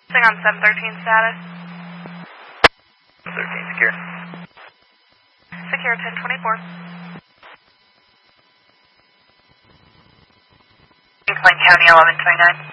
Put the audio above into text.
Sing on 713 status. 713 secure. Secure 1024. Plain County 1129.